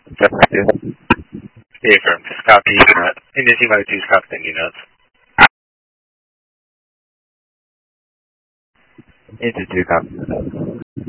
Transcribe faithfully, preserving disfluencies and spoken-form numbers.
seven two. Affirm. Copy. Uh, Indicing value two is copy ten units. Into two, copy.